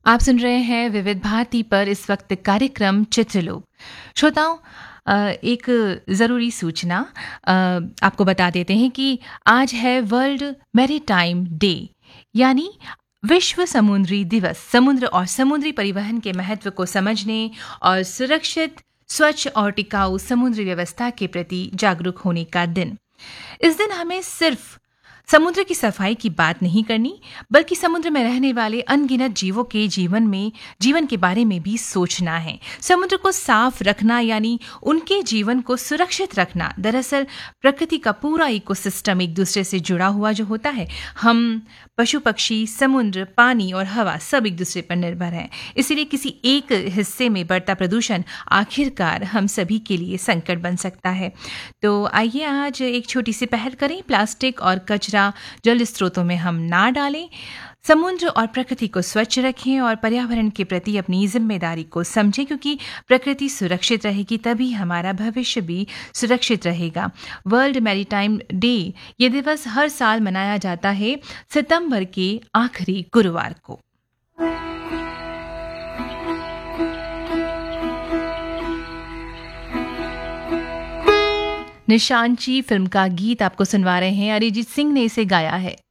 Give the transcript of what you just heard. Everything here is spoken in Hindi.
आप सुन रहे हैं विविध भारती पर इस वक्त कार्यक्रम चित्रलोक। श्रोताओं, एक ज़रूरी सूचना आपको बता देते हैं कि आज है वर्ल्ड मैरीटाइम डे, यानी विश्व समुद्री दिवस। समुद्र और समुद्री परिवहन के महत्व को समझने और सुरक्षित, स्वच्छ और टिकाऊ समुद्री व्यवस्था के प्रति जागरूक होने का दिन। इस दिन हमें सिर्फ समुद्र की सफाई की बात नहीं करनी, बल्कि समुद्र में रहने वाले अनगिनत जीवों के जीवन के बारे में भी सोचना है। समुद्र को साफ रखना यानी उनके जीवन को सुरक्षित रखना। दरअसल प्रकृति का पूरा इकोसिस्टम एक दूसरे से जुड़ा हुआ जो होता है। हम, पशु पक्षी, समुद्र, पानी और हवा सब एक दूसरे पर निर्भर हैं। इसीलिए किसी एक हिस्से में बढ़ता प्रदूषण आखिरकार हम सभी के लिए संकट बन सकता है। तो आइए आज एक छोटी सी पहल करें। प्लास्टिक और कचरा जल स्रोतों में हम ना डालें, समुद्र और प्रकृति को स्वच्छ रखें और पर्यावरण के प्रति अपनी जिम्मेदारी को समझें, क्योंकि प्रकृति सुरक्षित रहेगी तभी हमारा भविष्य भी सुरक्षित रहेगा। वर्ल्ड मैरीटाइम डे ये दिवस हर साल मनाया जाता है सितंबर के आखिरी गुरुवार को। निशांची फिल्म का गीत आपको सुनवा रहे हैं। अरिजीत सिंह ने इसे गाया है।